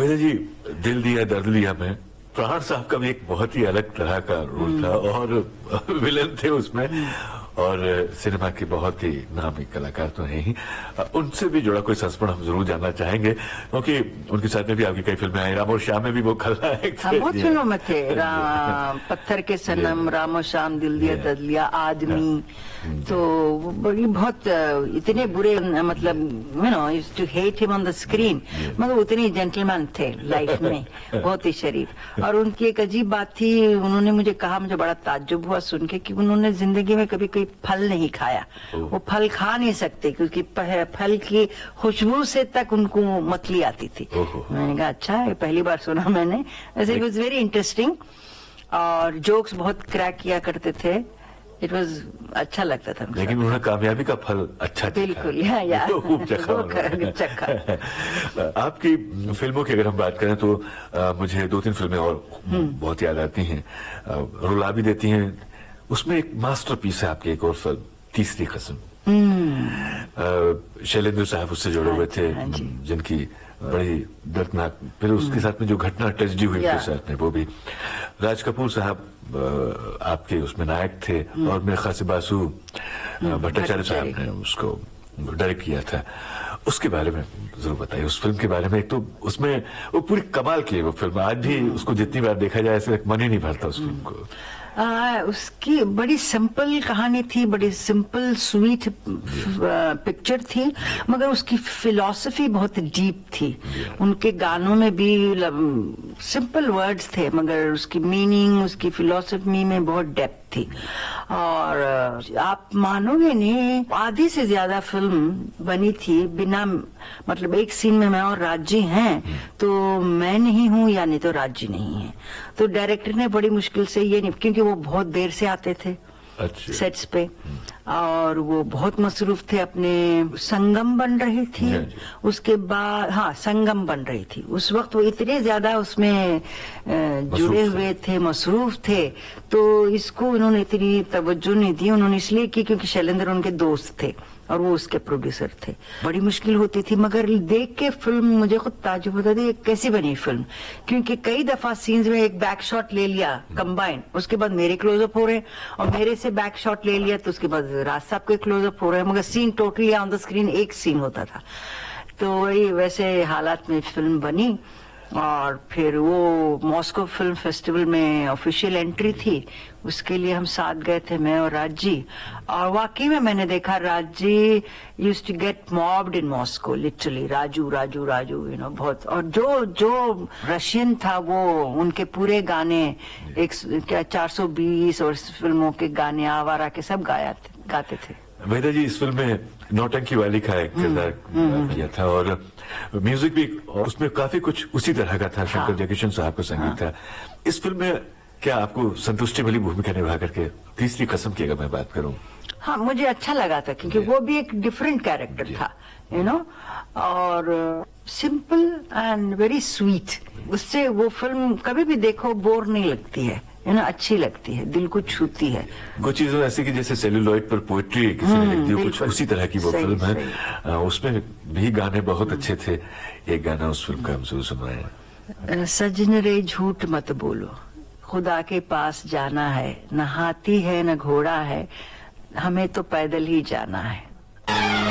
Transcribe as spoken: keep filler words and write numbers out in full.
वैसे जी, दिल दिया दर्द लिया में प्राण साहब का भी एक बहुत ही अलग तरह का रोल था और विलन थे उसमें, और सिनेमा के बहुत ही नामी कलाकार तो हैं ही। उनसे भी जुड़ा कोई संस्मरण हम जरूर जानना चाहेंगे, क्योंकि उनके साथ में भी आपकी कई फिल्में आई। राम और श्याम में भी वो खलनायक थे। बहुत फिल्मों में थे, पत्थर के सनम, राम और श्याम, दिल दिया दर्द लिया, आदमी। तो बड़ी बहुत इतने बुरे, मतलब you know used to hate him on the screen, मगर उतने जेंटलमैन थे लाइफ में, बहुत ही शरीफ। और उनकी एक अजीब बात थी, उन्होंने मुझे कहा, मुझे बड़ा ताज्जुब हुआ सुन के, कि उन्होंने जिंदगी में कभी कोई फल नहीं खाया। वो फल खा नहीं सकते क्योंकि फल की खुशबू से तक उनको मतली आती थी। मैंने कहा अच्छा, ये पहली बार सुना मैंने। वैसे इट वाज वेरी इंटरेस्टिंग, और जोक्स बहुत क्रैक किया करते थे। इट वाज अच्छा लगता था। लेकिन उन्होंने कामयाबी का फल अच्छा बिल्कुल, या, या, चखा। आपकी फिल्मों की अगर हम बात करें तो आ, मुझे दो तीन फिल्में और बहुत याद आती हैं, रुला भी देती हैं। उसमें एक मास्टरपीस है आपकी एक और फिल्म, तीसरी कसम। शैलेंद्र साहब उससे जुड़े हुए थे, जिनकी बड़ी दर्दनाक, फिर उसके साथ में जो घटना ट्रेजेडी हुई उनके साथ में, वो भी। राज कपूर साहब आपके उसमें नायक थे, और मेरे ख्याल से बासु भट्टाचार्य साहब ने उसको डायरेक्ट किया था। उसके बारे में जरूर बताइए, उस फिल्म के बारे में। एक तो उसमें वो पूरी कमाल की है वो फिल्म, आज भी उसको जितनी बार देखा जाए ऐसे मन ही नहीं भरता उस फिल्म को। आ, उसकी बड़ी सिंपल कहानी थी, बड़ी सिंपल स्वीट पिक्चर थी, मगर उसकी फिलॉसफी बहुत डीप थी। उनके गानों में भी सिंपल वर्ड्स थे, मगर उसकी मीनिंग, उसकी फिलॉसफी में बहुत डेप्थ थी। और आप मानोगे नहीं, आधी से ज्यादा फिल्म बनी थी बिना, मतलब एक सीन में मैं और राजी हैं, तो मैं नहीं हूँ या नहीं तो राजी नहीं है। तो डायरेक्टर ने बड़ी मुश्किल से ये नहीं, क्योंकि वो बहुत देर से आते थे अच्छा। सेट्स पे, और वो बहुत मसरूफ थे अपने। संगम बन रही थी, उसके बाद हाँ संगम बन रही थी, उस वक्त वो इतने ज्यादा उसमें जुड़े हुए थे, मसरूफ थे, तो इसको उन्होंने इतनी तवज्जो नहीं दी। उन्होंने इसलिए की क्योंकि शैलेंद्र उनके दोस्त थे और वो उसके प्रोड्यूसर थे। बड़ी मुश्किल होती थी, मगर देख के फिल्म मुझे खुद ताज्जुब होता था कैसी बनी फिल्म, क्योंकि कई दफा सीन्स में एक बैक शॉट ले लिया कंबाइन, उसके बाद मेरे क्लोजअप हो रहे हैं, और मेरे से बैक शॉट ले लिया तो उसके बाद राज साहब के क्लोजअप हो रहे हैं, मगर scene totally on the screen एक सीन होता था। तो वही वैसे हालात में फिल्म बनी। और फिर वो मॉस्को फिल्म फेस्टिवल में ऑफिशियल एंट्री थी, उसके लिए हम साथ गए थे, मैं और राज जी। और वाकई में मैंने देखा Raj ji used to get mopped in Moscow, literally Raju Raju Raju you know बहुत। और जो जो रशियन था वो, उनके पूरे गाने एक क्या चार सौ बीस और फिल्मों के गाने आवारा के सब गाया गाते थे। वेदा जी इस फिल्म में नौटंकी वाली का एक किरदार किया था, और म्यूजिक भी उसमें काफी कुछ उसी तरह का था। शंकर जयकिशन साहब का संगीत था। इस फिल्म में क्या आपको संतुष्टि भली भूमिका निभा करके, तीसरी कसम की अगर मैं बात करूं? हाँ, मुझे अच्छा लगा था, क्योंकि वो भी एक डिफरेंट कैरेक्टर था, यू नो, और सिंपल एंड वेरी स्वीट। उससे वो फिल्म कभी भी देखो बोर नहीं लगती है, है ना, अच्छी लगती है, दिल को छूती है। कुछ चीजें ऐसी कि जैसे सेलुलॉइड पर पोएट्री किसी ने लिख दी, कुछ उसी तरह की वो फिल्म है। उसमें भी गाने बहुत अच्छे थे। एक गाना उस फिल्म का हम जरूर सुनाए। सजन रे झूठ मत बोलो, खुदा के पास जाना है, न हाथी है न घोड़ा है, हमें तो पैदल ही जाना है।